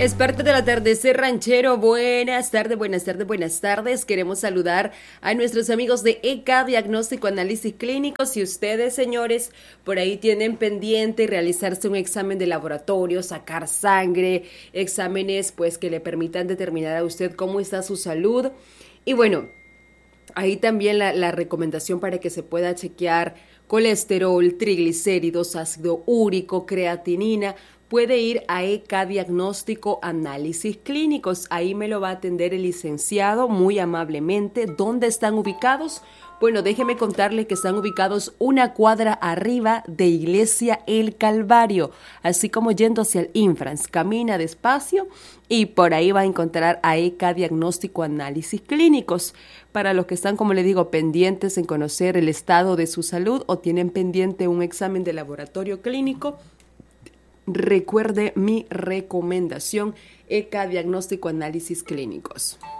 Es parte del atardecer ranchero. Buenas tardes, buenas tardes, buenas tardes. Queremos saludar a nuestros amigos de ECA Diagnóstico Análisis Clínicos. Si ustedes, señores, por ahí tienen pendiente realizarse un examen de laboratorio, sacar sangre, exámenes pues que le permitan determinar a usted cómo está su salud. Y bueno, ahí también la recomendación para que se pueda chequear colesterol, triglicéridos, ácido úrico, creatinina. Puede ir a ECA Diagnóstico Análisis Clínicos. Ahí me lo va a atender el licenciado muy amablemente. ¿Dónde están ubicados? Bueno, déjeme contarle que están ubicados una cuadra arriba de Iglesia El Calvario, así como yendo hacia el Infrans. Camina despacio y por ahí va a encontrar a ECA Diagnóstico Análisis Clínicos. Para los que están, como le digo, pendientes en conocer el estado de su salud o tienen pendiente un examen de laboratorio clínico, recuerde mi recomendación, ECA Diagnóstico Análisis Clínicos.